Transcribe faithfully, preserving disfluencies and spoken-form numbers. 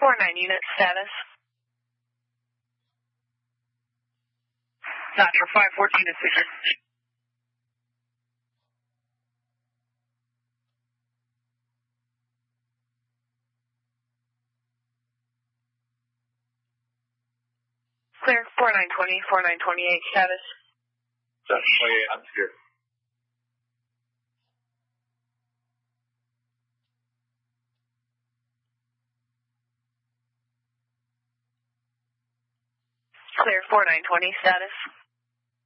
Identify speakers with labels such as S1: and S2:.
S1: four nine unit status.
S2: Nitro five fourteen is secret.
S1: Clear four nine twenty, four nine twenty-eight status.
S3: seven twenty-eight, I'm secure.
S1: Clear four nine twenty status.